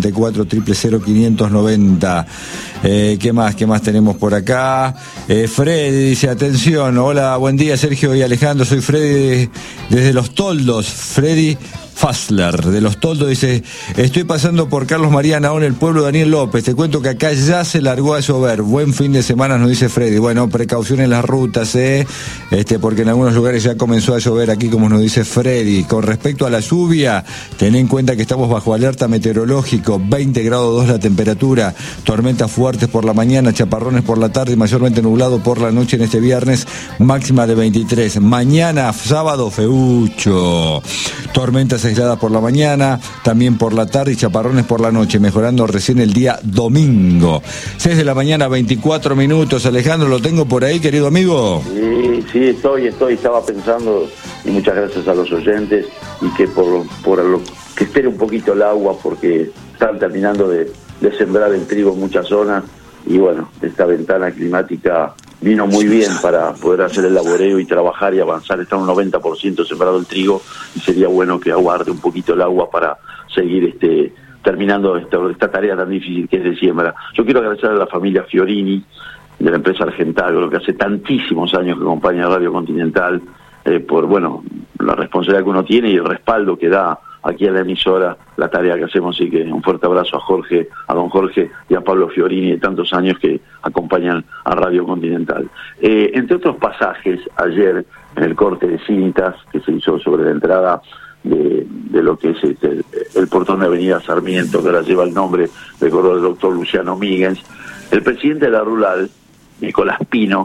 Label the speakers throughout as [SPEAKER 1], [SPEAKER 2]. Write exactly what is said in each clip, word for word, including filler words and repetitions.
[SPEAKER 1] cuatro, cero cero cero, quinientos noventa. Eh, ¿Qué más? ¿Qué más tenemos por acá? Eh, Freddy dice, atención, hola, buen día Sergio y Alejandro, soy Freddy desde Los Toldos. Freddy Fassler de Los Toldos dice, estoy pasando por Carlos María Naón, el pueblo de Daniel López, te cuento que acá ya se largó a llover, buen fin de semana, nos dice Freddy. Bueno, precaución en las rutas, eh, este, porque en algunos lugares ya comenzó a llover aquí, como nos dice Freddy. Con respecto a la lluvia, ten en cuenta que estamos bajo alerta meteorológico, veinte grados dos la temperatura, tormentas fuertes por la mañana, chaparrones por la tarde y mayormente nublado por la noche en este viernes, máxima de veintitrés. Mañana, sábado, feucho, tormentas aisladas por la mañana, también por la tarde y chaparrones por la noche, mejorando recién el día domingo. seis de la mañana, veinticuatro minutos. Alejandro, ¿lo tengo por ahí, querido amigo?
[SPEAKER 2] Sí, sí, estoy, estoy, estaba pensando, y muchas gracias a los oyentes, y que por, por lo que espere un poquito el agua, porque están terminando de, de sembrar el trigo en muchas zonas, y bueno, esta ventana climática vino muy bien para poder hacer el laboreo y trabajar y avanzar. Está un noventa por ciento sembrado el trigo y sería bueno que aguarde un poquito el agua para seguir este terminando esta, esta tarea tan difícil que es de siembra. Yo quiero agradecer a la familia Fiorini de la empresa Argentagro, que hace tantísimos años que acompaña a Radio Continental, eh, por bueno la responsabilidad que uno tiene y el respaldo que da aquí en la emisora, la tarea que hacemos. Y que un fuerte abrazo a Jorge, a don Jorge y a Pablo Fiorini, de tantos años que acompañan a Radio Continental. Eh, entre otros pasajes, ayer en el corte de cintas que se hizo sobre la entrada de, de lo que es este, el portón de Avenida Sarmiento, que ahora lleva el nombre del doctor Luciano Míguez, el presidente de la Rural, Nicolás Pino,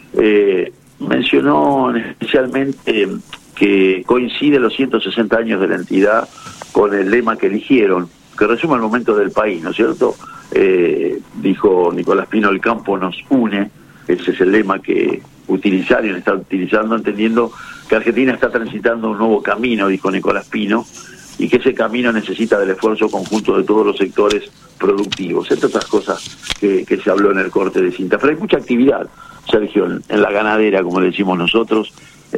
[SPEAKER 2] eh, mencionó especialmente eh, que coincide los ciento sesenta años de la entidad con el lema que eligieron, que resume el momento del país, ¿no es cierto? Eh, dijo Nicolás Pino, el campo nos une, ese es el lema que utilizaron, están utilizando, entendiendo que Argentina está transitando un nuevo camino, dijo Nicolás Pino, y que ese camino necesita del esfuerzo conjunto de todos los sectores productivos, entre otras cosas que, que se habló en el corte de cinta. Pero hay mucha actividad, Sergio, en, en la ganadera, como le decimos nosotros,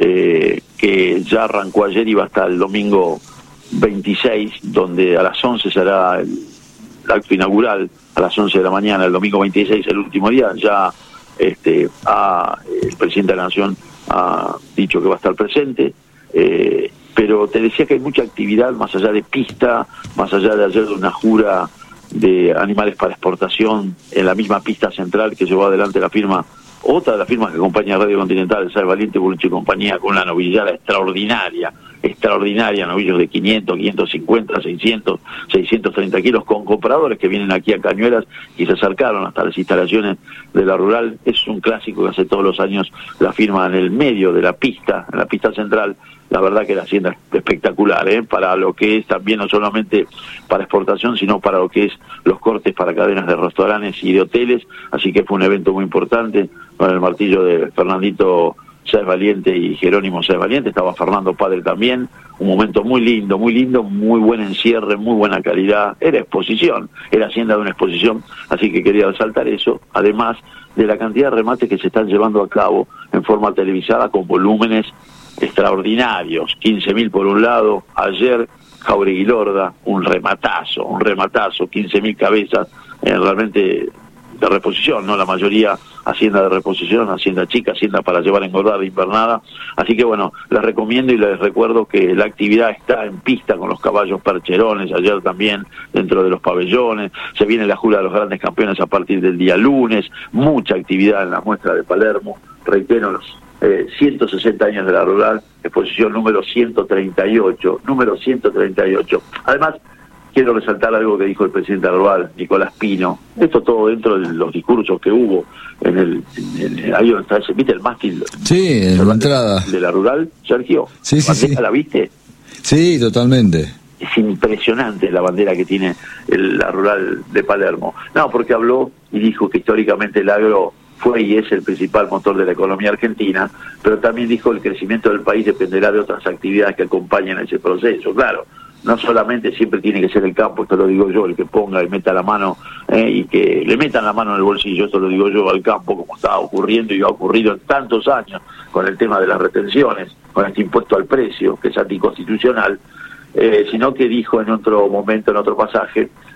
[SPEAKER 2] eh, que ya arrancó ayer y va hasta el domingo veintiséis, donde a las once será el, el acto inaugural, a las once de la mañana, el domingo veintiséis, el último día. Ya este, ha, el presidente de la Nación ha dicho que va a estar presente, eh, pero te decía que hay mucha actividad más allá de pista, más allá de ayer de una jura de animales para exportación en la misma pista central que llevó adelante la firma, otra de las firmas que acompaña a Radio Continental, Sáez Valiente, Bolucci y compañía, con una novillada extraordinaria, extraordinaria, novillos de quinientos, quinientos cincuenta, seiscientos, seiscientos treinta kilos, con compradores que vienen aquí a Cañuelas y se acercaron hasta las instalaciones de la Rural. Es un clásico que hace todos los años la firma en el medio de la pista, en la pista central. La verdad que la hacienda es espectacular, ¿eh? Para lo que es también, no solamente para exportación, sino para lo que es los cortes para cadenas de restaurantes y de hoteles. Así que fue un evento muy importante, con el martillo de Fernandito Sáez Valiente y Jerónimo Sáez Valiente. Estaba Fernando Padre también. Un momento muy lindo, muy lindo, muy buen encierre, muy buena calidad. Era exposición, era hacienda de una exposición, así que quería resaltar eso, además de la cantidad de remates que se están llevando a cabo en forma televisada con volúmenes extraordinarios, quince mil por un lado, ayer Jauregui Lorda, un rematazo, un rematazo, quince mil cabezas, eh, realmente de reposición, ¿no? La mayoría hacienda de reposición, hacienda chica, hacienda para llevar engordada, invernada. Así que bueno, les recomiendo y les recuerdo que la actividad está en pista con los caballos percherones, ayer también dentro de los pabellones, se viene la jura de los grandes campeones a partir del día lunes, mucha actividad en la muestra de Palermo, reitero los Eh, ciento sesenta años de la Rural, exposición número ciento treinta y ocho, número ciento treinta y ocho. Además, quiero resaltar algo que dijo el presidente de la Rural, Nicolás Pino. Esto todo dentro de los discursos que hubo en el, en el ahí donde está ese, ¿viste el mástil?
[SPEAKER 1] Sí, en la entrada
[SPEAKER 2] de la Rural, Sergio.
[SPEAKER 1] Sí, sí, sí.
[SPEAKER 2] ¿La viste?
[SPEAKER 1] Sí, totalmente.
[SPEAKER 2] Es impresionante la bandera que tiene el, la Rural de Palermo. No, porque habló y dijo que históricamente el agro fue y es el principal motor de la economía argentina, pero también dijo que el crecimiento del país dependerá de otras actividades que acompañan ese proceso. Claro, no solamente siempre tiene que ser el campo, esto lo digo yo, el que ponga y meta la mano eh, y que le metan la mano en el bolsillo, esto lo digo yo, al campo, como está ocurriendo y ha ocurrido en tantos años con el tema de las retenciones, con este impuesto al precio, que es anticonstitucional, eh, sino que dijo en otro momento, en otro pasaje,